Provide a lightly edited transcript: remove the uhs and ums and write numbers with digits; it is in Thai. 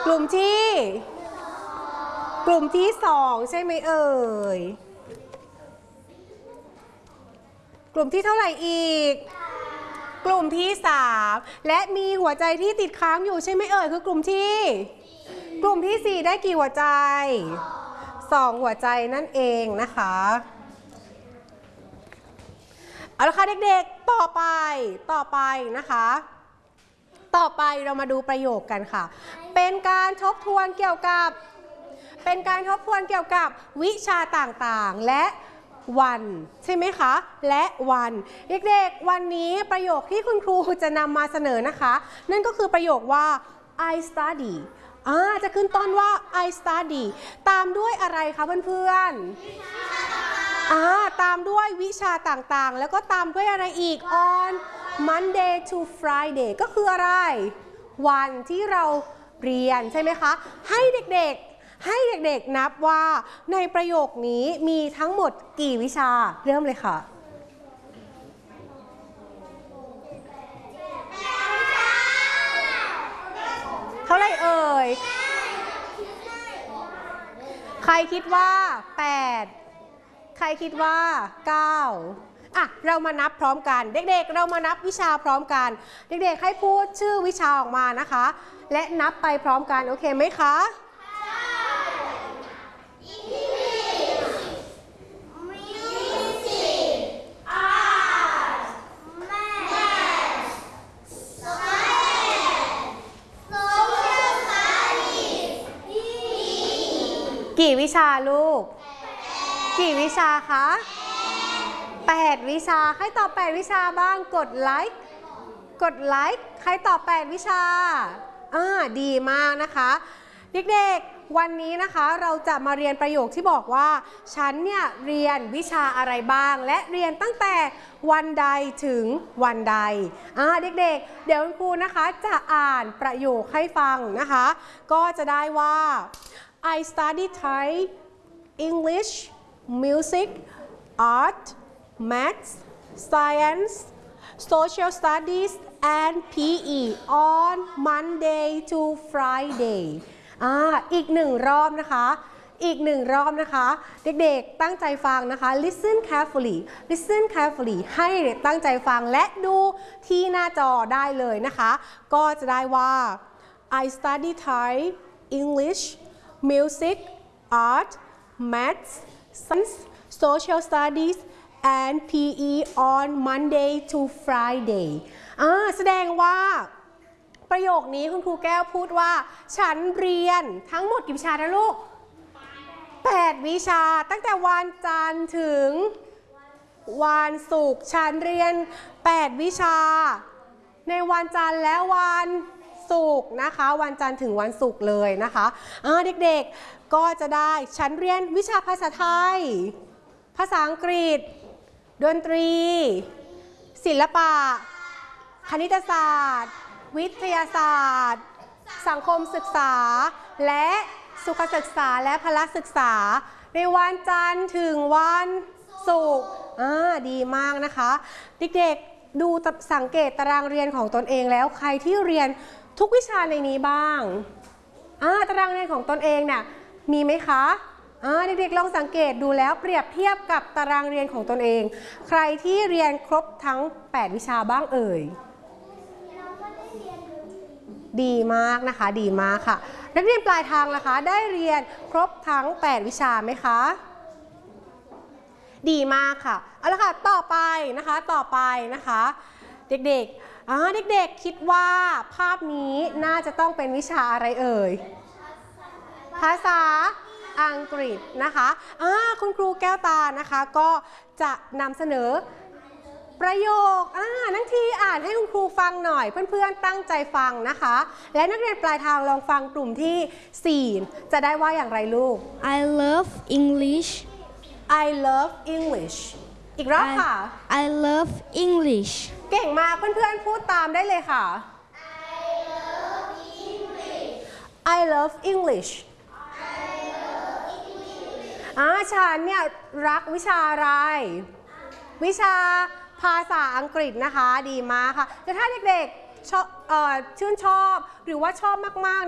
กลุ่มที่2ใช่ไหมเอ่ยกลุ่มที่เท่าไหร่อีกกลุ่มที่3และมีหัวใจที่ติดค้างอยู่ใช่ไหมเอ่ยคือกลุ่มที่4ได้กี่หัวใจ2หัวใจนั่นเองนะคะเอาละค่ะเด็กๆต่อไปนะคะต่อไปเรามาดูประโยคกันค่ะเป็นการทบทวนเกี่ยวกับวิชาต่างๆและวันใช่ไหมคะและวันเด็กๆวันนี้ประโยคที่คุณครูจะนำมาเสนอนะคะนั่นก็คือประโยคว่า I study จะขึ้นต้นว่า I study ตามด้วยอะไรคะเพื่อนๆตามด้วยวิชาต่างๆแล้วก็ตามด้วยอะไรอีก on Monday to Friday ก็คืออะไรวันที่เราเรียนใช่ไหมคะให้เด็กๆนับว่าในประโยคนี้มีทั้งหมดกี่วิชาเริ่มเลยค่ะเท่าไหร่เอ่ยใครคิดว่า8ใครคิดว่า9เรามานับพร้อมกันเด็กๆเรามานับวิชาพร้อมกันเด็กๆให้พูดชื่อวิชาออกมานะคะและนับไปพร้อมกันโอเคไหมคะกี่วิชาลูกกี่วิชาคะ8วิชาใครตอบ8วิชาบ้างกดไลค์ใครตอบ8วิชาดีมากนะคะเด็กๆวันนี้นะคะเราจะมาเรียนประโยคที่บอกว่าฉันเนี่ยเรียนวิชาอะไรบ้างและเรียนตั้งแต่วันใดถึงวันใดเด็กๆเดี๋ยวคุณครูนะคะจะอ่านประโยคให้ฟังนะคะก็จะได้ว่า I study Thai, English, music, art, maths, science, social studies, and PE on Monday to Friday. อีก1 รอบนะคะเด็กๆตั้งใจฟังนะคะ listen carefully ให้เด็กตั้งใจฟังและดูที่หน้าจอได้เลยนะคะก็จะได้ว่า I study Thai, English, music, art, maths, science, social studies, and PE on Monday to Friday แสดงว่าประโยคนี้คุณครูแก้วพูดว่าฉันเรียนทั้งหมดกี่วิชานะลูก8วิชาตั้งแต่วันจันทร์ถึงวันศุกร์ฉันเรียน8วิชาในวันจันทร์และวันศุกร์นะคะวันจันทร์ถึงวันศุกร์เลยนะคะเด็กๆก็จะได้ฉันเรียนวิชาภาษาไทยภาษาอังกฤษดนตรีศิลปะคณิตศาสตร์วิทยาศาสตร์สังคมศึกษาและสุขศึกษาและพละศึกษาในวันจันทร์ถึงวันศุกร์ดีมากนะคะเด็กๆดูสังเกตตารางเรียนของตนเองแล้วใครที่เรียนทุกวิชาในนี้บ้างตารางเรียนของตนเองเนี่ยมีไหมคะเด็กๆลองสังเกตดูแล้วเปรียบเทียบกับตารางเรียนของตนเองใครที่เรียนครบทั้ง8วิชาบ้างเอ่ยดีมากนะคะดีมากค่ะนักเรียนปลายทางล่ะคะได้เรียนครบทั้ง8วิชาไหมคะดีมากค่ะเอาละค่ะต่อไปนะคะเด็กๆคิดว่าภาพนี้น่าจะต้องเป็นวิชาอะไรเอ่ยภาษาอังกฤษนะคะคุณครูแก้วตานะคะก็จะนำเสนอประโยคนักทีอ่านให้คุณครูฟังหน่อยเพื่อนๆตั้งใจฟังนะคะและนักเรียนปลายทางลองฟังกลุ่มที่4จะได้ว่าอย่างไรลูก I love English I love English อีกรอบค่ะ I love English เก่งมากเพื่อนๆพูดตามได้เลยค่ะ I love English ฉันเนี่ยรักวิชาอะไรวิชาภาษาอังกฤษนะคะดีมากค่ะแต่ถ้าเด็กๆชื่นชอบหรือว่าชอบมากๆ